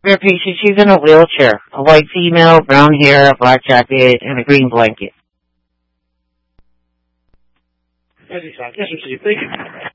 Your patient, she's in a wheelchair. A white female, brown hair, a black jacket, and a green blanket. Yes, Steve. Thank you.